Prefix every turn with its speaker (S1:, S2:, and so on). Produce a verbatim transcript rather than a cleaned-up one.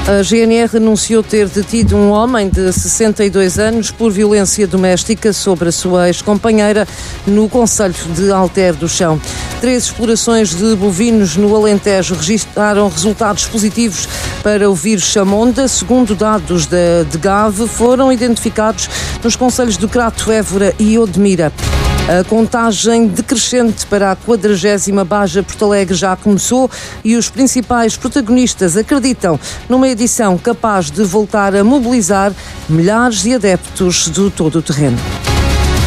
S1: A G N R anunciou ter detido um homem de sessenta e dois anos por violência doméstica sobre a sua ex-companheira no concelho de Alter do Chão. Três explorações de bovinos no Alentejo registraram resultados positivos para o vírus Chamonda. Segundo dados da DGAV, foram identificados nos concelhos de Crato, Évora e Odmira. A contagem decrescente para a quadragésima Baja Porto Alegre já começou e os principais protagonistas acreditam numa edição capaz de voltar a mobilizar milhares de adeptos do todo o terreno.